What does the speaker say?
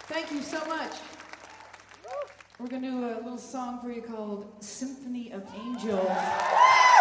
Thank you so much. We're going to do a little song for you called Symphony of Angels.